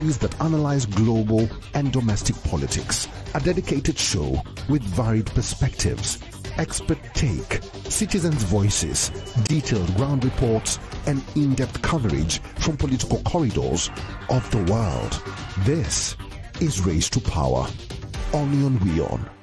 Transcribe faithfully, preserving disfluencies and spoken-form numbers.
that analyze global and domestic politics. A dedicated show with varied perspectives, expert take, citizens' voices, detailed ground reports, and in-depth coverage from political corridors of the world. This is Race to Power. Onion Weon.